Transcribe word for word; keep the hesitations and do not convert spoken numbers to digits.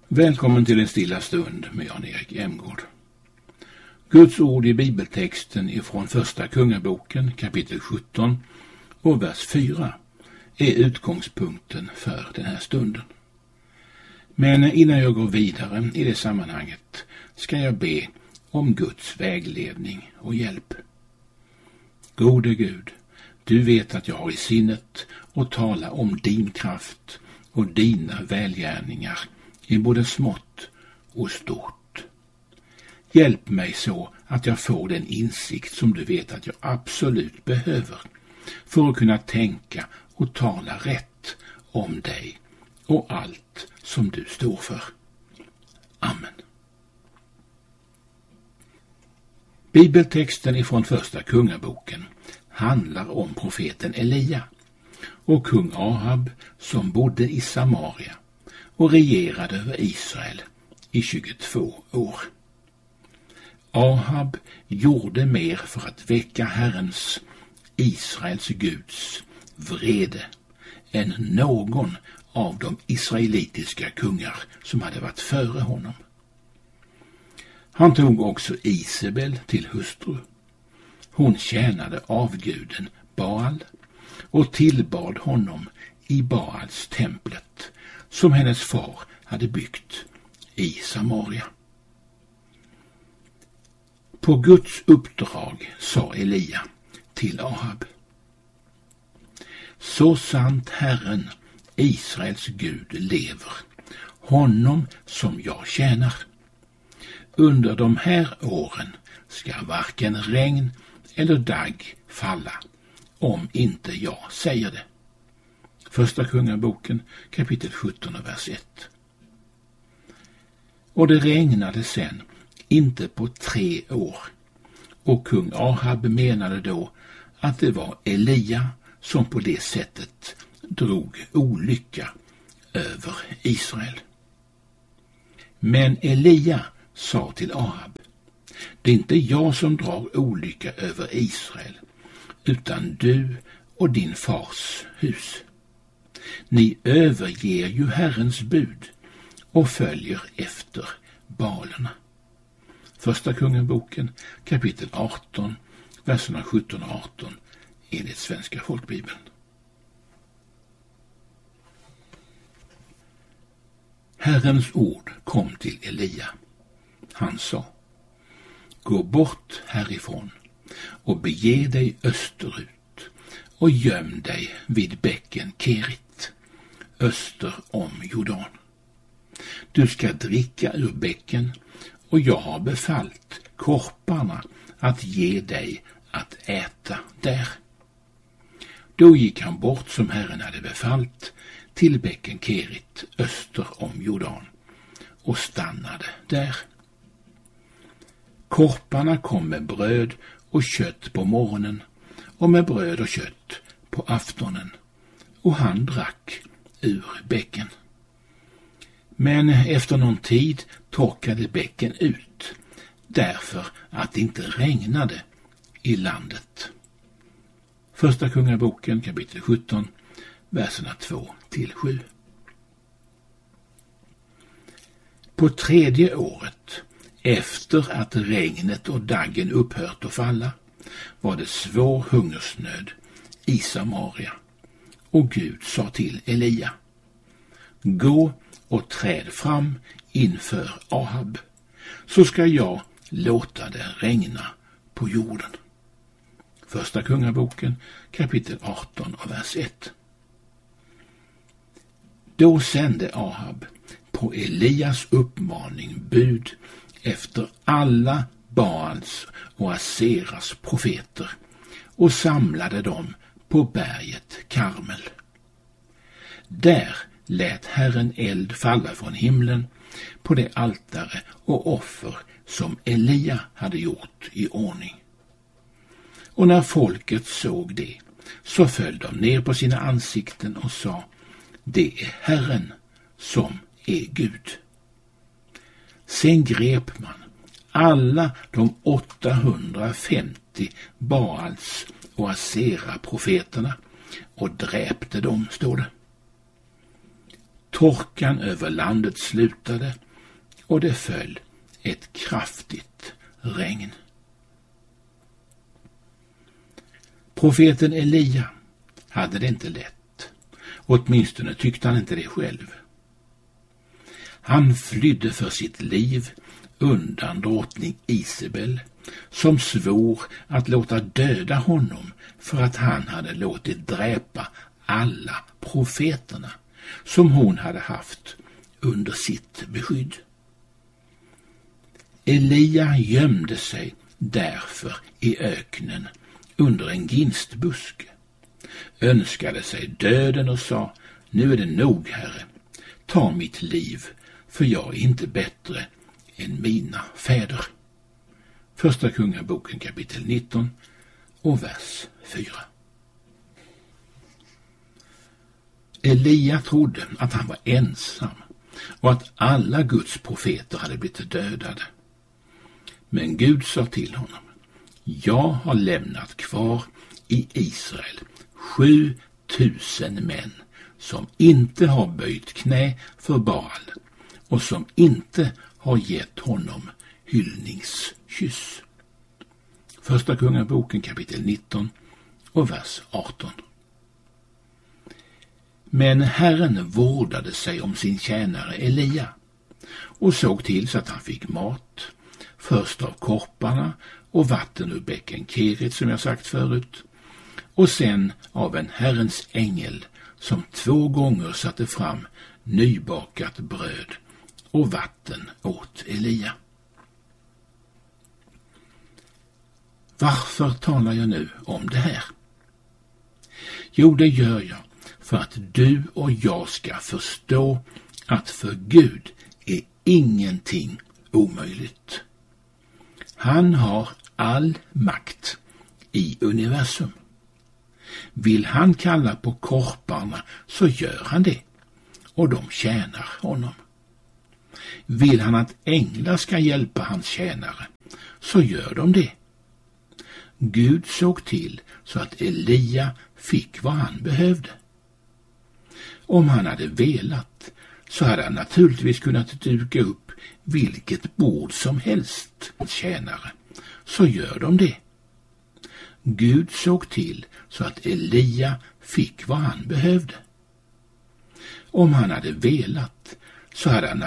Välkommen till en stilla stund med Jan-Erik Emgård. Guds ord i bibeltexten ifrån första kungaboken kapitel sjutton och vers fyra är utgångspunkten för den här stunden. Men innan jag går vidare i det sammanhanget ska jag be om Guds vägledning och hjälp. Gode Gud, du vet att jag har i sinnet att tala om din kraft och dina välgärningar i både smått och stort. Hjälp mig så att jag får den insikt som du vet att jag absolut behöver för att kunna tänka och tala rätt om dig och allt som du står för. Amen. Bibeltexten ifrån första kungaboken handlar om profeten Elia och kung Ahab som bodde i Samaria och regerade över Israel i tjugotvå år. Ahab gjorde mer för att väcka Herrens, Israels Guds, vrede än någon av de israelitiska kungar som hade varit före honom. Han tog också Isabel till hustru. Hon tjänade avguden Baal och tillbad honom i Baals templet som hennes far hade byggt i Samaria. På Guds uppdrag sa Elia till Ahab: så sant Herren, Israels Gud, lever, honom som jag tjänar. Under de här åren ska varken regn eller dagg falla, om inte jag säger det. Första kungaboken kapitel sjutton och vers ett. Och det regnade sen inte på tre år, och kung Ahab menade då att det var Elia som på det sättet drog olycka över Israel. Men Elia sa till Ahab: det är inte jag som drar olycka över Israel, utan du och din fars hus. Ni överger ju Herrens bud och följer efter balerna. Första kungaboken kapitel arton, verserna sjutton och arton enligt Svenska folkbibeln. Herrens ord kom till Elia. Han sa: gå bort härifrån och bege dig österut och göm dig vid bäcken Kerit, öster om Jordan. Du ska dricka ur bäcken, och jag har befallt korparna att ge dig att äta där. Då gick han bort som Herren hade befallt till bäcken Kerit, öster om Jordan, och stannade där. Korparna kom med bröd och kött på morgonen och med bröd och kött på aftonen, och han drack ur bäcken. Men efter någon tid torkade bäcken ut, därför att det inte regnade i landet. Första kungaboken kapitel sjutton, verserna två till sju. På tredje året, efter att regnet och daggen upphört att falla, var det svår hungersnöd i Samaria, och Gud sa till Elia: gå och träd fram inför Ahab, så ska jag låta det regna på jorden. Första kungaboken kapitel arton och vers ett. Då sände Ahab på Elias uppmaning bud efter alla Baals och Aseras profeter och samlade dem på berget Karmel. Där lät Herren eld falla från himlen på det altare och offer som Elia hade gjort i ordning. Och när folket såg det, så föll de ner på sina ansikten och sa: det är Herren som är Gud. Sen grep man alla de åttahundrafemtio Baals och Asera profeterna och dräpte dem, står det. Torkan över landet slutade och det föll ett kraftigt regn. Profeten Elia hade det inte lätt, åtminstone tyckte han inte det själv. Han flydde för sitt liv undan drottning Isabel, som svor att låta döda honom för att han hade låtit dräpa alla profeterna som hon hade haft under sitt beskydd. Elia gömde sig därför i öknen under en ginstbuske, önskade sig döden och sa: nu är det nog, Herre, ta mitt liv, för jag är inte bättre än mina fäder. Första Kungaboken kapitel nitton och vers fyra. Elia trodde att han var ensam och att alla Guds profeter hade blivit dödade. Men Gud sa till honom: jag har lämnat kvar i Israel sju tusen män som inte har böjt knä för Baal och som inte har gett honom hyllningskyss. Första Kungaboken kapitel nitton och vers arton. Men Herren vårdade sig om sin tjänare Elia och såg till så att han fick mat, först av korparna och vatten ur bäcken Kerit, som jag sagt förut, och sen av en Herrens ängel som två gånger satte fram nybakat bröd och vatten åt Elia. Varför talar jag nu om det här? Jo, det gör jag för att du och jag ska förstå att för Gud är ingenting omöjligt. Han har all makt i universum. Vill han kalla på korparna så gör han det, och de tjänar honom. Vill han att änglar ska hjälpa hans tjänare så gör de det. Gud såg till så att Elia fick vad han behövde. Om han hade velat så hade han naturligtvis kunnat duka upp vilket bord som helst tjänare, så gör de det. Gud såg till så att Elia fick vad han behövde. Om han hade velat så hade han